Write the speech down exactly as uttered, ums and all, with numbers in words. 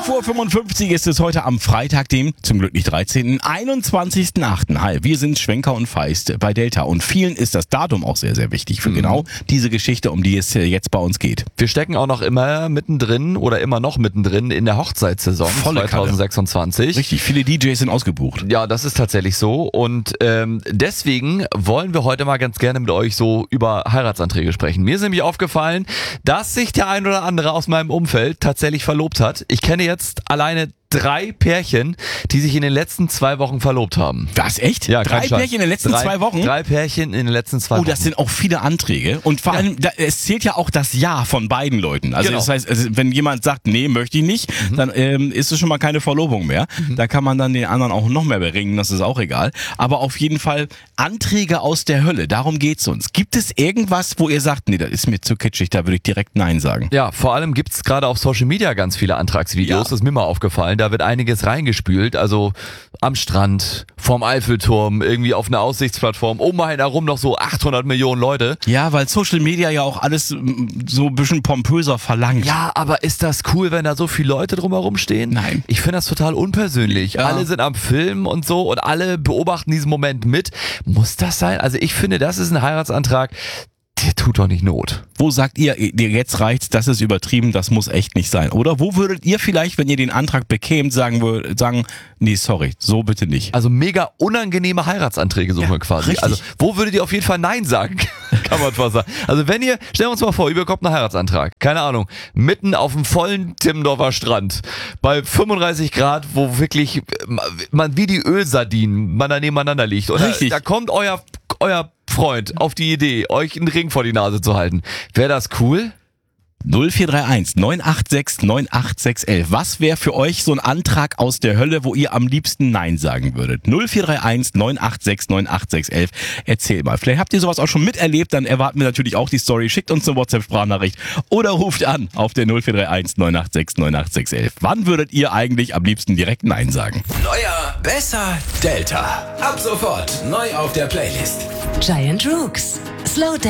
fünf Uhr fünfundfünfzig ist es heute am Freitag, dem zum Glück nicht dreizehnten einundzwanzigsten achten Hi, wir sind Schwenker und Feist bei Delta und vielen ist das Datum auch sehr, sehr wichtig für mhm. genau diese Geschichte, um die es jetzt bei uns geht. Wir stecken auch noch immer mittendrin oder immer noch mittendrin in der Hochzeitssaison Volle zwanzig sechsundzwanzig. Richtig, viele D Js sind ausgebucht. Ja, das ist tatsächlich so und ähm, deswegen wollen wir heute mal ganz gerne mit euch so über Heiratsanträge sprechen. Mir ist nämlich aufgefallen, dass sich der ein oder andere aus meinem Umfeld tatsächlich verlobt hat. Ich kenne jetzt alleine drei Pärchen, die sich in den letzten zwei Wochen verlobt haben. Was, echt? Ja, drei Pärchen in den letzten drei, zwei Wochen? Drei Pärchen in den letzten zwei Wochen. Oh, das sind auch viele Anträge. Und vor ja. allem, da, es zählt ja auch das Ja von beiden Leuten. Also genau. das heißt, also, wenn jemand sagt, nee, möchte ich nicht, mhm. dann ähm, ist es schon mal keine Verlobung mehr. Mhm. Da kann man dann den anderen auch noch mehr beringen, das ist auch egal. Aber auf jeden Fall Anträge aus der Hölle, darum geht's uns. Gibt es irgendwas, wo ihr sagt, nee, das ist mir zu kitschig, da würde ich direkt Nein sagen? Ja, vor allem gibt's gerade auf Social Media ganz viele Antragsvideos, ja. das ist mir mal aufgefallen. Da wird einiges rein gespült, also am Strand, vorm Eiffelturm, irgendwie auf einer Aussichtsplattform, um einen herum noch so achthundert Millionen Leute. Ja, weil Social Media ja auch alles so ein bisschen pompöser verlangt. Ja, aber ist das cool, wenn da so viele Leute drumherum stehen? Nein. Ich finde das total unpersönlich. Ja. Alle sind am Filmen und so und alle beobachten diesen Moment mit. Muss das sein? Also ich finde, das ist ein Heiratsantrag, der tut doch nicht Not. Wo sagt ihr, jetzt reicht's, das ist übertrieben, das muss echt nicht sein? Oder wo würdet ihr vielleicht, wenn ihr den Antrag bekämt, sagen, würd, sagen nee, sorry, so bitte nicht? Also mega unangenehme Heiratsanträge suchen ja, wir quasi. Richtig. Also wo würdet ihr auf jeden Fall Nein sagen? Kann man fast sagen. Also wenn ihr, stellen wir uns mal vor, ihr bekommt einen Heiratsantrag, keine Ahnung, mitten auf dem vollen Timmendorfer Strand, bei fünfunddreißig Grad, wo wirklich man wie die Ölsardinen man da nebeneinander liegt. Und Richtig. Da, da kommt euer, euer Freund auf die Idee, euch einen Ring vor die Nase zu halten. Wäre das cool? null vier drei eins neun acht sechs neun acht sechs eins. Was wäre für euch so ein Antrag aus der Hölle, wo ihr am liebsten Nein sagen würdet? null vier drei eins neun acht sechs neun acht sechs eins. Erzähl mal. Vielleicht habt ihr sowas auch schon miterlebt, dann erwarten wir natürlich auch die Story. Schickt uns eine WhatsApp-Sprachnachricht oder ruft an auf der null vier drei eins neun acht sechs neun acht sechs eins. Wann würdet ihr eigentlich am liebsten direkt Nein sagen? Neuer, besser, Delta. Ab sofort neu auf der Playlist. Giant Rooks. Slow Dance.